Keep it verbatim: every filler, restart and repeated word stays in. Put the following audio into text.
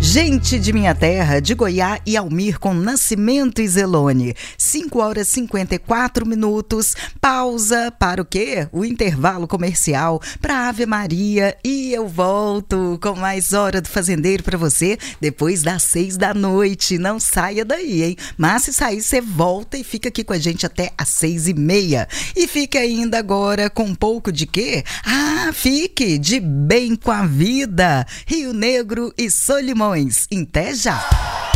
Gente de minha terra, de Goiás e Almir com Nascimento e Zelone. cinco horas e cinquenta e quatro minutos. Pausa para o quê? O intervalo comercial para Ave Maria. E eu volto com mais Hora do Fazendeiro para você depois das seis da noite. Não saia daí, hein? Mas se sair, você volta e fica aqui com a gente até às seis e meia. E fique ainda agora com um pouco de quê? Ah, fique de Bem com a Vida. Rio Negro e Solimões. Até já!